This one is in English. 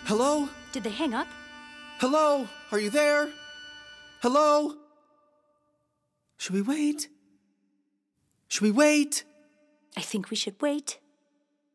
Hello? Did they hang up? Hello? Are you there? Hello? Should we wait? Should we wait? I think we should wait.